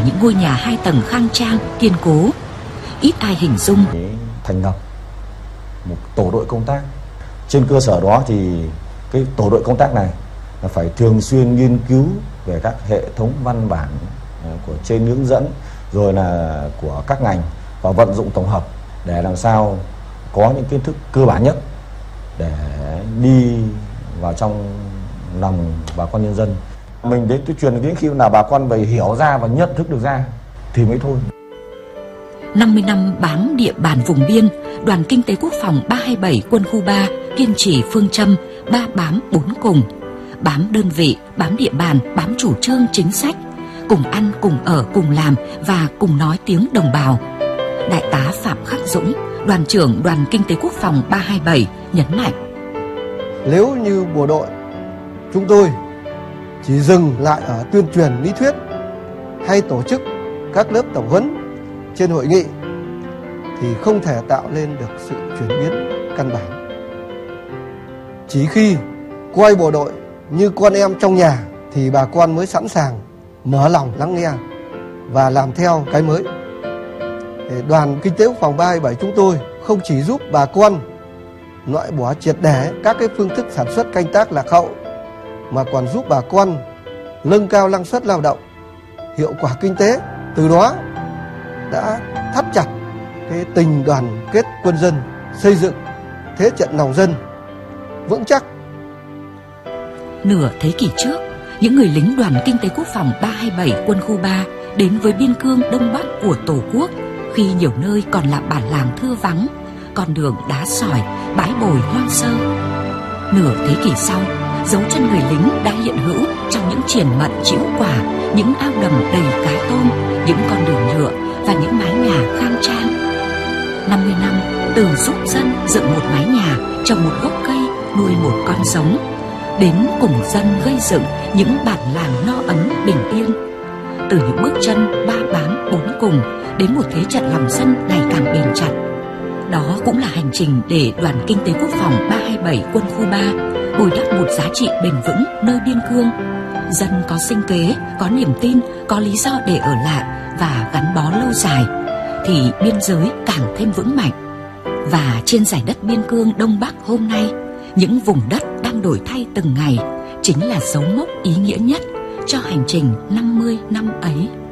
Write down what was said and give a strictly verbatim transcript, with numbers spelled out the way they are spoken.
những ngôi nhà hai tầng khang trang, kiên cố. Ít ai hình dung thành lập một tổ đội công tác. Trên cơ sở đó thì cái tổ đội công tác này là phải thường xuyên nghiên cứu về các hệ thống văn bản của trên hướng dẫn, rồi là của các ngành, và vận dụng tổng hợp để làm sao có những kiến thức cơ bản nhất để đi vào trong lòng bà con nhân dân. Mình đến tuyên truyền đến khi nào bà con phải hiểu ra và nhận thức được ra thì mới thôi. năm mươi năm bám địa bàn vùng biên, Đoàn Kinh tế Quốc phòng ba hai bảy Quân khu ba kiên trì phương châm ba bám bốn cùng. Bám đơn vị, bám địa bàn, bám chủ trương chính sách, cùng ăn, cùng ở, cùng làm và cùng nói tiếng đồng bào. Đại tá Phạm Khắc Dũng, Đoàn trưởng Đoàn Kinh tế Quốc phòng ba hai bảy nhấn mạnh: Nếu như bộ đội chúng tôi chỉ dừng lại ở tuyên truyền lý thuyết hay tổ chức các lớp tập huấn trên hội nghị thì không thể tạo lên được sự chuyển biến căn bản. Chỉ khi coi bộ đội như con em trong nhà thì bà con mới sẵn sàng mở lòng lắng nghe và làm theo cái mới. Đoàn Kinh tế Quốc phòng ba hai bảy chúng tôi không chỉ giúp bà con loại bỏ triệt để các cái phương thức sản xuất canh tác lạc hậu, mà còn giúp bà con nâng cao năng suất lao động, hiệu quả kinh tế, từ đó đã thắt chặt cái tình đoàn kết quân dân, xây dựng thế trận lòng dân vững chắc. Nửa thế kỷ trước, những người lính Đoàn Kinh tế Quốc phòng ba hai bảy Quân khu ba đến với biên cương Đông Bắc của Tổ quốc khi nhiều nơi còn là bản làng thưa vắng, con đường đá sỏi, bãi bồi hoang sơ. Nửa thế kỷ sau, dấu chân người lính đã hiện hữu trong những triển mận trĩu quả, những ao đầm đầy cá tôm, những con đường nhựa và những mái nhà khang trang. năm mươi năm từ giúp dân dựng một mái nhà, trồng một gốc cây, nuôi một con giống, đến cùng dân gây dựng những bản làng no ấm bình yên. Từ những bước chân ba bám bốn cùng đến một thế trận lòng dân ngày càng bền chặt. Đó cũng là hành trình để Đoàn Kinh tế Quốc phòng ba hai bảy Quân khu ba bồi đắp một giá trị bền vững nơi biên cương. Dân có sinh kế, có niềm tin, có lý do để ở lại và gắn bó lâu dài, thì biên giới càng thêm vững mạnh. Và trên giải đất biên cương Đông Bắc hôm nay, những vùng đất đang đổi thay từng ngày chính là dấu mốc ý nghĩa nhất cho hành trình năm mươi năm ấy.